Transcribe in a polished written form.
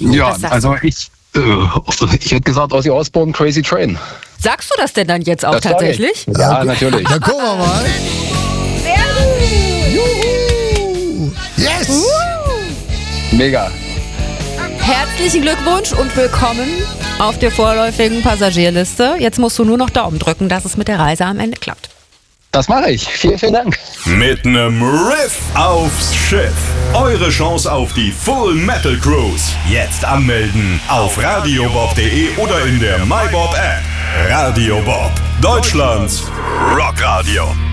Ja, also ich hätte gesagt, Ozzy Osbourne, Crazy Train. Sagst du das denn dann jetzt auch tatsächlich? Ja, okay. Natürlich. Dann gucken wir mal. Juhu! Yes! Mega. Herzlichen Glückwunsch und willkommen auf der vorläufigen Passagierliste. Jetzt musst du nur noch Daumen drücken, dass es mit der Reise am Ende klappt. Das mache ich. Vielen, vielen Dank. Mit nem Riff aufs Schiff. Eure Chance auf die Full Metal Cruise. Jetzt anmelden auf radiobob.de oder in der MyBob App. Radio Bob, Deutschlands Rockradio.